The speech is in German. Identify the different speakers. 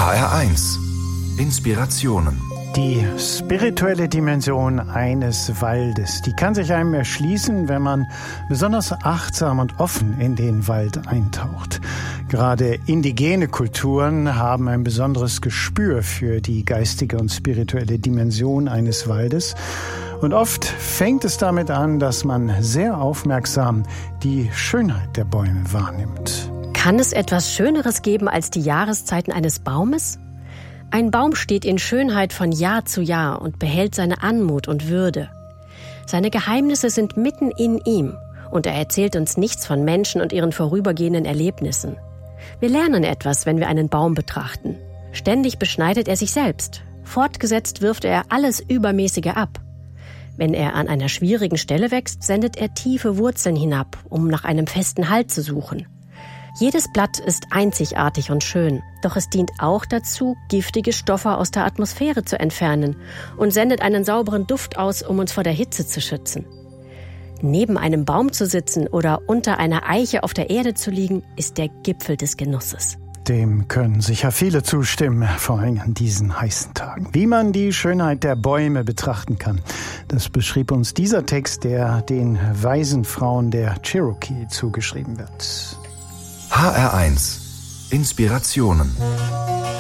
Speaker 1: HR1 Inspirationen.
Speaker 2: Die spirituelle Dimension eines Waldes, die kann sich einem erschließen, wenn man besonders achtsam und offen in den Wald eintaucht. Gerade indigene Kulturen haben ein besonderes Gespür für die geistige und spirituelle Dimension eines Waldes. Und oft fängt es damit an, dass man sehr aufmerksam die Schönheit der Bäume wahrnimmt.
Speaker 3: Kann es etwas Schöneres geben als die Jahreszeiten eines Baumes? Ein Baum steht in Schönheit von Jahr zu Jahr und behält seine Anmut und Würde. Seine Geheimnisse sind mitten in ihm und er erzählt uns nichts von Menschen und ihren vorübergehenden Erlebnissen. Wir lernen etwas, wenn wir einen Baum betrachten. Ständig beschneidet er sich selbst. Fortgesetzt wirft er alles Übermäßige ab. Wenn er an einer schwierigen Stelle wächst, sendet er tiefe Wurzeln hinab, um nach einem festen Halt zu suchen. Jedes Blatt ist einzigartig und schön, doch es dient auch dazu, giftige Stoffe aus der Atmosphäre zu entfernen und sendet einen sauberen Duft aus, um uns vor der Hitze zu schützen. Neben einem Baum zu sitzen oder unter einer Eiche auf der Erde zu liegen, ist der Gipfel des Genusses.
Speaker 2: Dem können sicher viele zustimmen, vor allem an diesen heißen Tagen. Wie man die Schönheit der Bäume betrachten kann, das beschrieb uns dieser Text, der den weisen Frauen der Cherokee zugeschrieben wird.
Speaker 1: HR1 Inspirationen.